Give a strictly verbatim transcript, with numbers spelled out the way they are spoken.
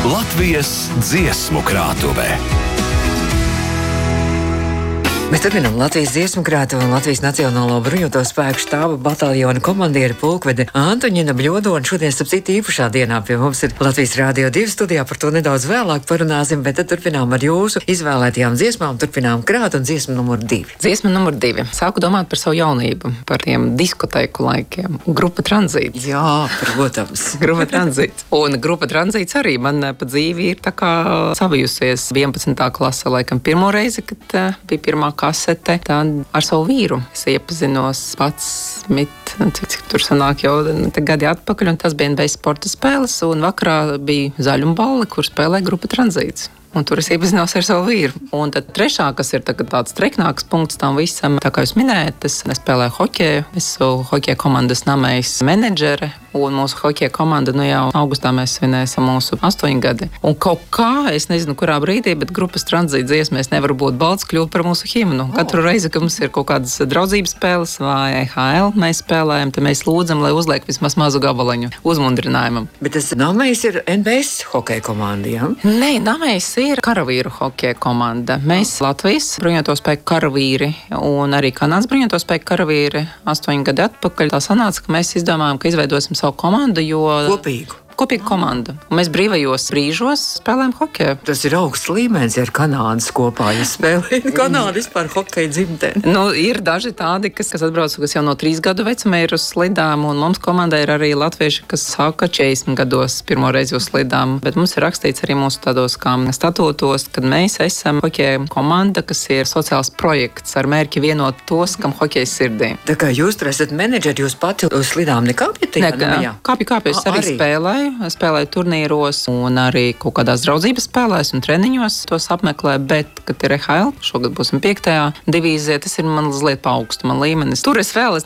Latvijas dziesmu krātuvē. Mēs turpinām Latvijas dziesmu krātuvi un Latvijas Nacionālo bruņoto spēku štāba bataljona komandieri pulkvede Antoņina Bļodona. Šodien, starp citu, īpašā dienā pie mums ir Latvijas Rādio divi studijā, par to nedaudz vēlāk parunāsim, bet tad turpinām ar jūsu izvēlētajām dziesmām, turpinām krāt un dziesmu numur divi. Dziesma numur divi. Sāku domāt par savu jaunību, par tiem diskoteiku laikiem. Grupa Tranzīts. Jā, protams. Grupa Tranzīts. Un Grupa Tranzīts arī man pa dzīvi ir tā kā savijusies vienpadsmitā klasē, laikam pirmo reizi, kad uh, bija pirmā kasete, tad ar savu vīru es iepazinos pats mit, cik, cik tur sanāk jau gadi atpakaļ, un tas bija N B A sporta spēles, un vakarā bija zaļumballi, kur spēlē Grupa Tranzīts. Un tur es iepazinos ar savu vīru. Un tad trešā, kas ir tāds treknāks punkts tam visam, tā kā jūs minējat, es spēlēju hokeju, esmu hokeja komandas namējas menedžere, un mūsu hokeja komanda, nu jau augustā mēs svinēsim mūsu astoņi gadi. Un kaut kā, es nezinu, kurā brīdī, bet Grupas Tranzīta dziesmēs nevar būt balts kļūt par mūsu himnu. Katru reizi, kad mums ir kaut kādas draudzības spēles vai E H L mēs spēlējam, tad mēs lūdzam, lai uzliek vismaz mazu gabaliņu uzmundrinājumam. Bet tas namējs ir N B A hokeja komanda, jā? Nē, namējs ir karavīru hokeja komanda. Mēs Latvijas bruņoto spēku karavīri un arī Kanādas bruņoto spēku karavīri astoņi gadi atpakaļ tā sanāca, ka mēs izdomājam, ka izveidosim savu komandu, jo... Kopīgu. Kopīga komanda. Un mēs brīvajos brīžos spēlējam hokeju. Tas ir augsts līmenis, ja ar Kanādas kopā jūs spēlējat. Kanāda vispār hokeja dzimtene. Nu, ir daži tādi, kas, kas atbrauc, kas jau no trīs gadu vecuma ir uz slidām, un mums komandai ir arī latvieši, kas sāka četrdesmit gados pirmo reizi uz slidām. Bet mums ir rakstīts arī mūsu tādos kā statūtos, kad mēs esam hokeja komanda, kas ir sociāls projekts ar mērķi vienot tos, kam hokeja sirdī. Tā kā jūs tur esat menedžeri, jūs pati uz slidām nekāpjat? Ne, kāpju, kāpju, es arī, arī spēlēju. Spēlēju turnīros un arī kaut kādās draudzības spēlēs un treniņos tos apmeklē, bet, kad ir E H L, šogad būsim piektajā divīzijā, tas ir man mazliet pa augstu, man līmenis. Tur es vēl, es